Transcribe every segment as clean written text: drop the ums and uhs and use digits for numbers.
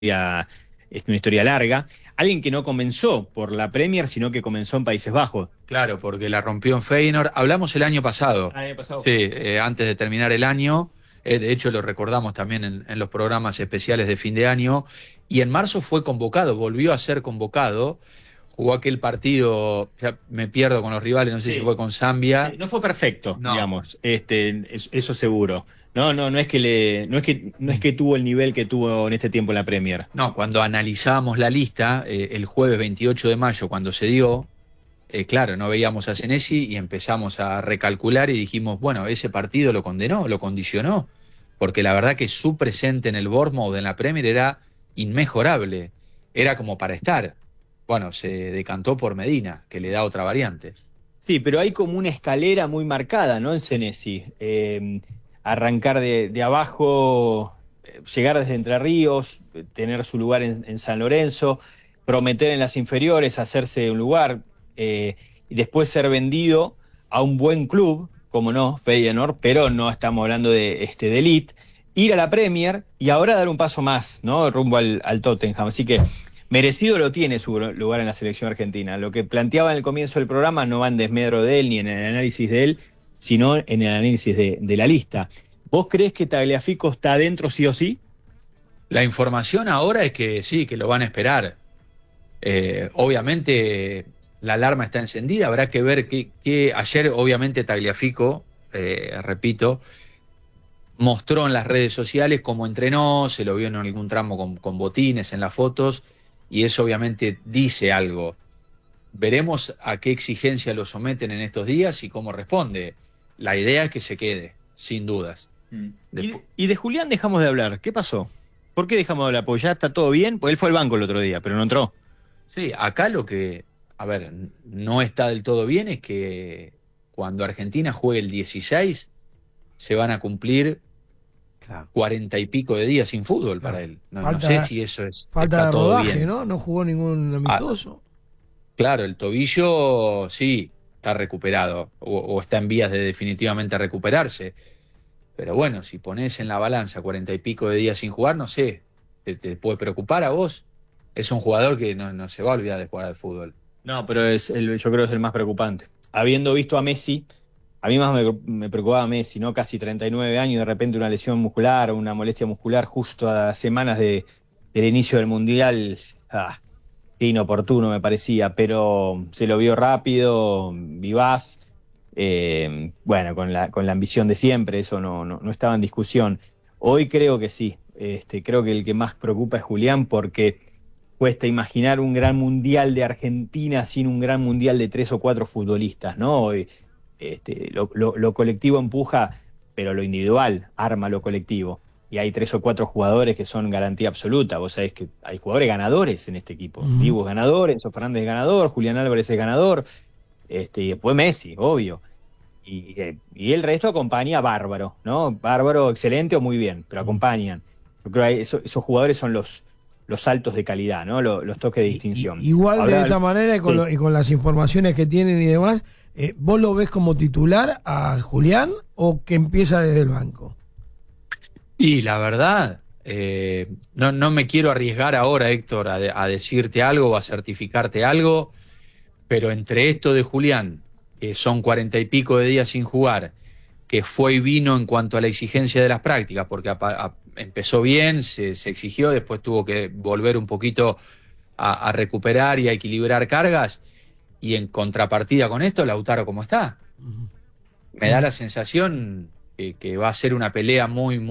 una historia larga. Alguien que no comenzó por la Premier, sino que comenzó en Países Bajos. Claro, porque la rompió en Feyenoord. Hablamos el año pasado, El año pasado. sí, antes de terminar el año. De hecho, lo recordamos también en los programas especiales de fin de año. Y en marzo fue convocado, volvió a ser convocado. Jugó aquel partido, ya me pierdo con los rivales, no sé si Sí. fue con Zambia. No fue perfecto, No, digamos, eso seguro. No es que no es que tuvo el nivel que tuvo en este tiempo en la Premier. no, cuando analizamos la lista, el jueves 28 de mayo, cuando se dio, claro, no veíamos a Senesi y empezamos a recalcular y dijimos, bueno, ese partido lo condenó, lo condicionó, porque la verdad que su presente en el Bournemouth, en la Premier, era inmejorable, era como para estar. Bueno, se decantó por Medina, que le da otra variante. Sí, pero hay como una escalera muy marcada, ¿no? En Senesi. Arrancar de abajo, llegar desde Entre Ríos, tener su lugar en San Lorenzo, prometer en las inferiores, hacerse un lugar, y después ser vendido a un buen club, como no, Feyenoord, pero no estamos hablando de elite, ir a la Premier y ahora dar un paso más, ¿no? Rumbo al Tottenham. Así que merecido lo tiene su lugar en la selección argentina. Lo que planteaba en el comienzo del programa no va en desmedro de él ni en el análisis de él, sino en el análisis de la lista. ¿Vos crees que Tagliafico está adentro sí o sí? La información ahora es que sí, que lo van a esperar. Obviamente la alarma está encendida, habrá que ver que ayer obviamente Tagliafico, repito, mostró en las redes sociales cómo entrenó, se lo vio en algún tramo con botines en las fotos, y eso obviamente dice algo. Veremos a qué exigencia lo someten en estos días y cómo responde. La idea es que se quede, sin dudas. Y de Julián dejamos de hablar. ¿Qué pasó? ¿Por qué dejamos de hablar? Pues ya está todo bien. Pues él fue al banco el otro día, pero no entró. Sí, acá lo que, a ver, no está del todo bien es que cuando Argentina juegue el 16 se van a cumplir Claro, 40 y pico de días sin fútbol para claro. él. No sé Falta, si eso es, falta está de todo rodaje, bien. ¿no? No jugó ningún Ah, amistoso. claro, el tobillo sí está recuperado o está en vías de definitivamente recuperarse. Pero bueno, si pones en la balanza 40 y pico de días sin jugar, no sé, ¿te puede preocupar a vos? Es un jugador que no se va a olvidar de jugar al fútbol. No, pero yo creo que es el más preocupante. Habiendo visto a Messi, a mí más me preocupaba Messi, ¿no? Casi 39 años, de repente una lesión muscular o una molestia muscular justo a semanas del inicio del Mundial. Qué inoportuno me parecía, pero se lo vio rápido, vivaz, bueno, con la ambición de siempre, eso no estaba en discusión. Hoy creo que sí, creo que el que más preocupa es Julián porque cuesta imaginar un gran mundial de Argentina sin un gran mundial de 3 o 4 futbolistas, ¿no? Lo colectivo empuja, pero lo individual arma lo colectivo. Y hay 3 o 4 jugadores que son garantía absoluta. Vos sabés que hay jugadores ganadores en este equipo. Ujú. Dibu es ganador, Enzo Fernández es ganador, Julián Álvarez es ganador, y después Messi, obvio. Y el resto acompaña bárbaro, ¿no? Bárbaro, excelente o muy bien, pero acompañan. Yo creo que esos jugadores son los saltos de calidad, ¿no? Los toques de distinción. Igual de Ahora, esta manera sí. y con las informaciones que tienen y demás, ¿vos lo ves como titular a Julián o que empieza desde el banco? Y la verdad, no me quiero arriesgar ahora, Héctor, a decirte algo o a certificarte algo, pero entre esto de Julián, que son 40 y pico de días sin jugar, que fue y vino en cuanto a la exigencia de las prácticas, porque empezó bien, se exigió, después tuvo que volver un poquito a recuperar y a equilibrar cargas, y en contrapartida con esto, Lautaro, ¿cómo está? Me da la sensación que va a ser una pelea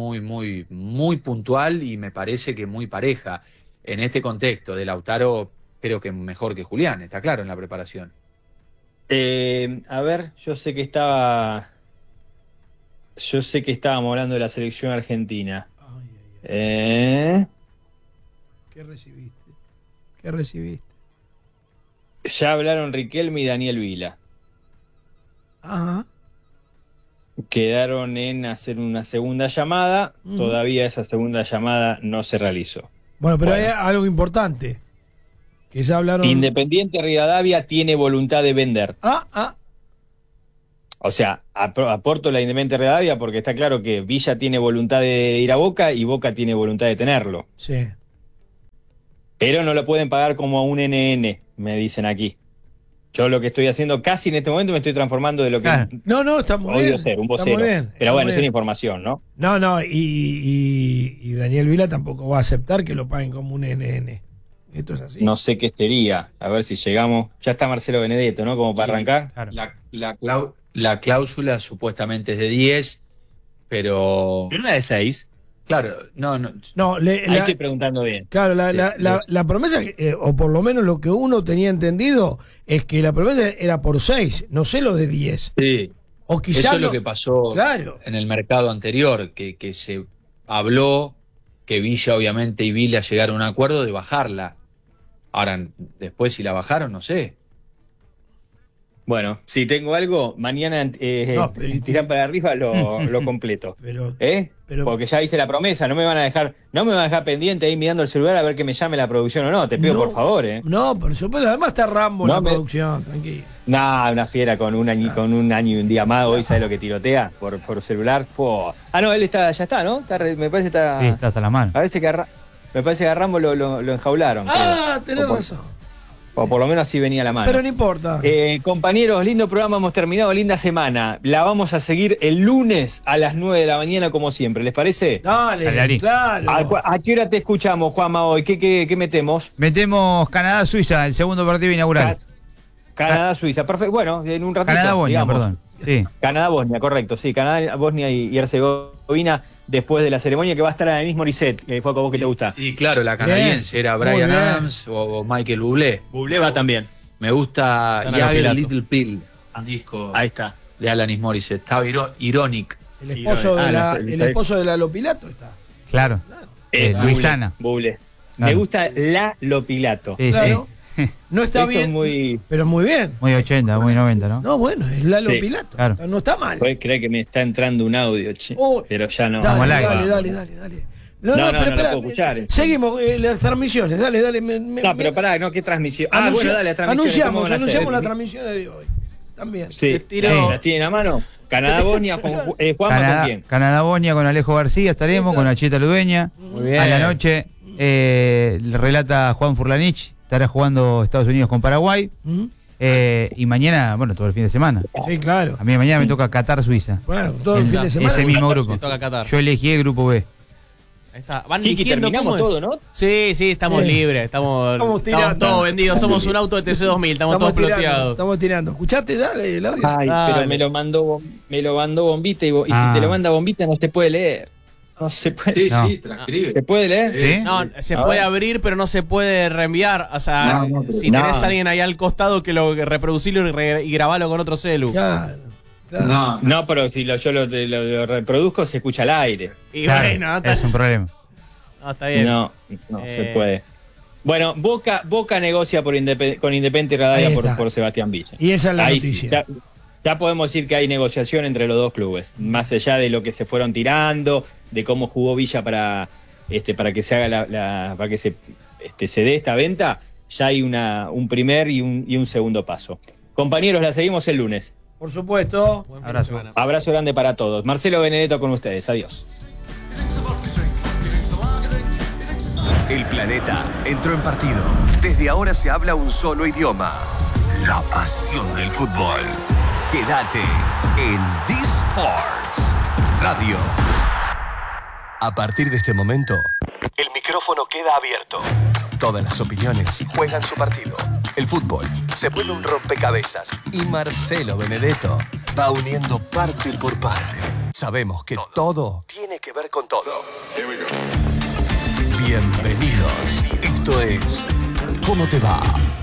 muy puntual y me parece que muy pareja. En este contexto de Lautaro, creo que mejor que Julián, está claro en la preparación. A ver, yo sé que estábamos hablando de la selección argentina. Ay, ay, ay. Eh, ¿Qué recibiste? ¿Qué recibiste? ya hablaron Riquelme y Daniel Vila. Ajá. Quedaron en hacer una segunda llamada. Ujú. Todavía esa segunda llamada no se realizó. Bueno, pero hay Bueno, algo importante, que ya hablaron. Independiente Rivadavia tiene voluntad de vender. Ah, O sea, aporto la Independiente Rivadavia porque está claro que Villa tiene voluntad de ir a Boca y Boca tiene voluntad de tenerlo. sí. Pero no lo pueden pagar como a un NN, me dicen aquí. Yo lo que estoy haciendo casi en este momento me estoy transformando de lo que No, está muy odio bien. ser, un Está vocero. muy bien, Pero bueno, muy es una bien. información, ¿no? No, y Daniel Vila tampoco va a aceptar que lo paguen como un NN. Esto es así. No sé qué sería. A ver si llegamos. Ya está Marcelo Benedetto, ¿no? Como para arrancar. Claro. La cláusula supuestamente es de 10, pero Pero una de 6. claro, no, No, Ahí estoy preguntando bien. claro, la promesa, o por lo menos lo que uno tenía entendido, es que la promesa era por 6, no sé lo de 10. sí. O quizás Eso es lo que pasó Claro. en el mercado anterior, que se habló que Villa obviamente y Vila llegaron a un acuerdo de bajarla. Ahora, después si la bajaron, no sé. Bueno, si tengo algo, mañana No, pero- tiran para arriba lo completo. Pero, Pero porque ya hice la promesa, no me van a dejar pendiente ahí mirando el celular a ver que me llame la producción o no, te pido no, por favor, No, por supuesto, además está Rambo en No la me- producción, tranquilo. Nah, una fiera con un año y un día más, hoy sabe lo que tirotea por celular. Ah, no, él ya está, ¿no? Me parece que está. Sí, está hasta la mano. Me parece que a Rambo lo enjaularon. Ah, creo. tenés O por- razón. O por lo menos así venía la mano. Pero no importa. Compañeros, lindo programa, hemos terminado, linda semana. La vamos a seguir el lunes a las 9 de la mañana, como siempre. ¿Les parece? Dale, Dale, Ari. claro. ¿A qué hora te escuchamos, Juanma, hoy? ¿Qué metemos? Metemos Canadá-Suiza, el segundo partido inaugural. Canadá-Suiza, perfecto. Bueno, en un ratito. Canadá-Bosnia, digamos. perdón. Sí. Canadá-Bosnia, correcto, sí. Canadá-Bosnia y Herzegovina después de la ceremonia que va a estar Alanis Morissette, que fue a vos que te gusta. Y claro, la canadiense era muy Brian bien. Adams o Michael Bublé. Bublé va también. Me gusta Sana Jagger Lopilato. Little Pill, un disco Ahí está. de Alanis Morissette. Estaba Ironic. El esposo, el esposo de la Lopilato está. Claro. Bublé, Luisana. Bublé. Claro. Me gusta la Lopilato. Sí, Claro. sí. No está Esto es bien, muy. pero muy bien. Muy 80, muy 90, ¿no? No, bueno, es Lalo Sí, Pilato. claro. No está mal. Puedes creer que me está entrando un audio, che. Oh, Pero ya no. Vamos al Dale, aire. dale. No, no lo puedo escuchar. Seguimos las transmisiones, dale. No, pero pará, no, ¿qué transmisión? Bueno, dale, la transmisión. Anunciamos las transmisiones de hoy. También. Sí, ¿las tienen a mano? Canadá-Bosnia, Juanma, ¿con quién? Canadá-Bosnia con Alejo García estaremos, con Acheta Ludueña. Muy bien. A la noche relata Juan Furlanich, estará jugando Estados Unidos con Paraguay. ¿Mm? Y mañana, bueno, todo el fin de semana. Sí, claro. A mí mañana me toca Qatar-Suiza. Bueno, todo el fin de semana. Ese mismo grupo. Me toca Qatar. Yo elegí el grupo B. Ahí está. Van Chiqui, eligiendo terminamos cómo es. todo, ¿no? Sí, estamos Sí. libres. Estamos tirando. todos vendidos. Somos un auto de TC2000. Estamos todos ploteados. Estamos tirando. ¿Escuchaste? Dale el audio. Ay, Dale. pero me lo mandó Bombita y si te lo manda Bombita no se puede leer. No se puede. Sí, No. sí, transcribe. ¿Se puede leer? ¿Sí? No, se A puede ver. abrir, pero no se puede reenviar. O sea, No, pero- si no. tenés a alguien ahí al costado que lo reproducirlo y grabalo con otro celu. Claro. No, No, pero si yo lo reproduzco se escucha al aire. Y Claro, bueno, no está, es un problema. no, está bien. No se puede. Bueno, Boca negocia con Independiente y Ahí Rivadavia está. por Sebastián Villa. Y esa es la Ahí sí, noticia. ya podemos decir que hay negociación entre los dos clubes, más allá de lo que se fueron tirando, de cómo jugó Villa para que se haga para que se dé esta venta, ya hay un primer y un segundo paso. Compañeros, la seguimos el lunes. Por supuesto. Buen fin de Abrazo. semana. Abrazo grande para todos. Marcelo Benedetto con ustedes. Adiós. El planeta entró en partido. Desde ahora se habla un solo idioma. La pasión del fútbol. Quédate en D-Sports Radio. A partir de este momento, el micrófono queda abierto. Todas las opiniones juegan su partido. El fútbol se vuelve un rompecabezas y Marcelo Benedetto va uniendo parte por parte. Sabemos que todo tiene que ver con todo. Bienvenidos. Esto es ¿Cómo te va?